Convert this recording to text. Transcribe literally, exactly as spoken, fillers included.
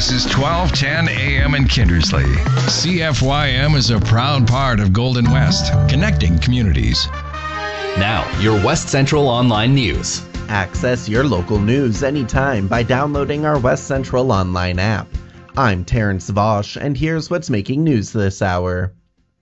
This is twelve ten A M in Kindersley. C F Y M is a proud part of Golden West, connecting communities. Now, your West Central Online News. Access your local news anytime by downloading our West Central Online app. I'm Terrence Vosch, and here's what's making news this hour.